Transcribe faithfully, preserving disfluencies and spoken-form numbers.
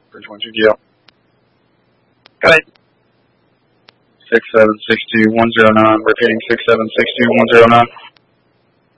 Bridge one two D L. Got it. six seven six two one zero nine, repeating six seven six two one zero nine.